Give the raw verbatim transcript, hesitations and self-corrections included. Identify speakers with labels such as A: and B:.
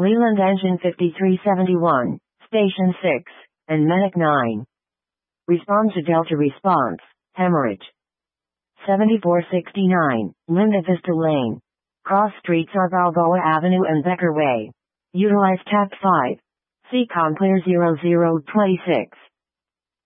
A: Leland engine fifty-three seventy-one, station six, and Medic nine. Respond to Delta response, hemorrhage. seventy-four sixty-nine, Linda Vista Lane. Cross streets are Balboa Avenue and Becker Way. Utilize T A C five. C COM clear zero zero two six.